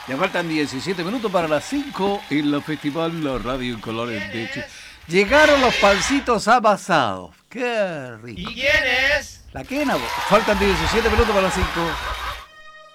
Ya faltan 17 minutos para las 5 en la Festival La Radio en Colores de Chile. Llegaron los pancitos amasados. ¡Qué rico! ¿Y quién es? La quena, faltan 17 minutos para las 5.